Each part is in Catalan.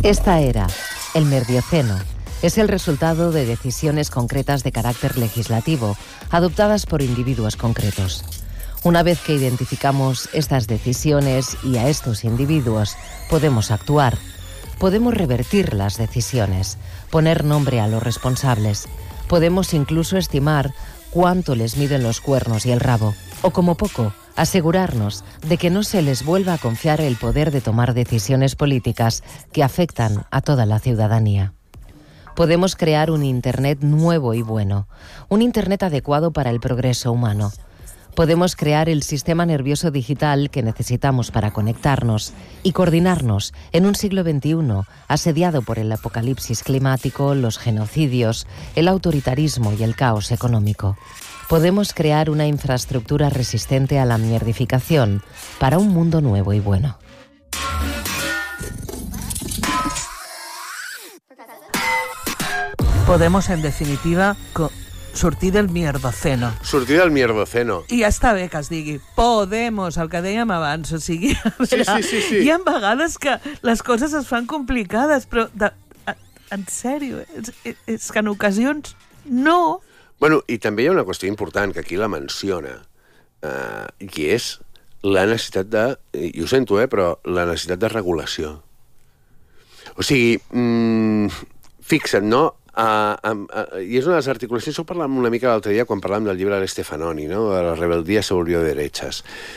Esta era, el Merdioceno, es el resultado de decisiones concretas de carácter legislativo, adoptadas por individuos concretos. Una vez que identificamos estas decisiones y a estos individuos, podemos actuar. Podemos revertir las decisiones, poner nombre a los responsables. Podemos incluso estimar cuánto les miden los cuernos y el rabo. O como poco, asegurarnos de que no se les vuelva a confiar el poder de tomar decisiones políticas que afectan a toda la ciudadanía. Podemos crear un Internet nuevo y bueno, un Internet adecuado para el progreso humano. Podemos crear el sistema nervioso digital que necesitamos para conectarnos y coordinarnos en un siglo XXI asediado por el apocalipsis climático, los genocidios, el autoritarismo y el caos económico. Podemos crear una infraestructura resistente a la mierdificación para un mundo nuevo y bueno. Podemos, en definitiva, sortir del mierdoceno. Sortir del mierdoceno. I ja està bé que es digui Podemos, el que dèiem abans. O sigui, sí. Hi ha vegades que les coses es fan complicades, però en sèrio, és que en ocasions no. Bueno, i també hi ha una qüestió important que aquí la menciona, i és la necessitat de, i ho sento, però la necessitat de regulació. O sigui, fixa't, no? I és una de les articulacions, ho parlàvem una mica l'altre dia quan parlàvem del llibre de l'Stefanoni, no? De la rebeldia se volvió de derechas.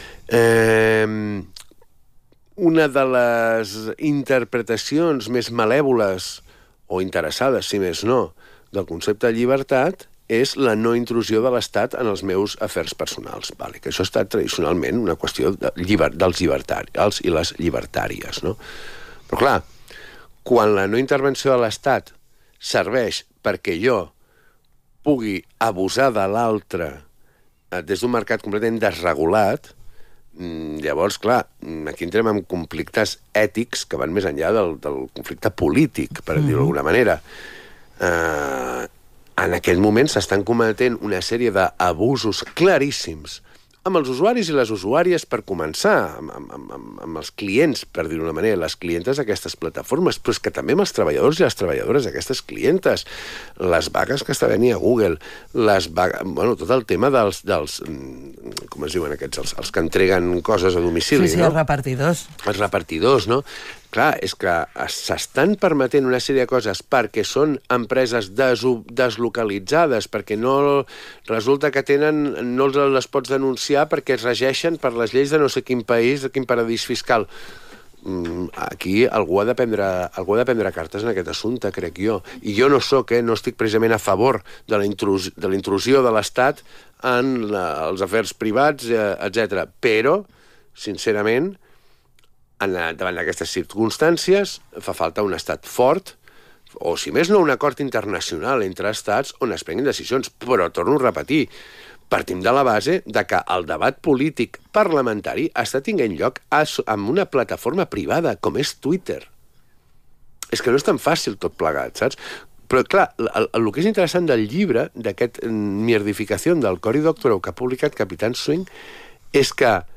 Una de les interpretacions més malèvoles o interessades, si més no, del concepte de llibertat és la no intrusió de l'Estat en els meus afers personals. Vale, que això ha estat tradicionalment una qüestió dels llibertaris i les llibertàries, no? Però clar, quan la no intervenció de l'Estat serveix perquè jo pugui abusar de l'altre des d'un mercat completament desregulat, llavors, clar, aquí entrem en conflictes ètics que van més enllà del conflicte polític, per dir-ho d'alguna manera. En aquest moment s'estan cometent una sèrie d'abusos claríssims amb els usuaris i les usuàries, per començar, amb els clients, per dir-ho d'una manera, les clientes d'aquestes plataformes, però és que també amb els treballadors i les treballadores d'aquestes clientes, les vagues que està venint a Google, tot el tema dels com es diuen aquests, els que entreguen coses a domicili, sí, no? Els repartidors. Els repartidors, no? Clar, és que s'estan permetent una sèrie de coses perquè són empreses deslocalitzades, perquè no resulta que no les pots denunciar perquè es regeixen per les lleis de no sé quin país, de quin paradís fiscal. Aquí algú ha de prendre cartes en aquest assumpte, crec jo. I jo no estic precisament a favor de la intrusió de l'Estat en els afers privats, etc. Però, sincerament, davant d'aquestes circumstàncies fa falta un estat fort, o si més no un acord internacional entre estats on es prenguin decisions, però torno a repetir, partim de la base de que el debat polític parlamentari està tinguent lloc amb una plataforma privada com és Twitter. És que no és tan fàcil tot plegat, saps? Però clar, el que és interessant del llibre, d'aquest mierdificació del Cory Doctorow que ha publicat Capitán Swing, és que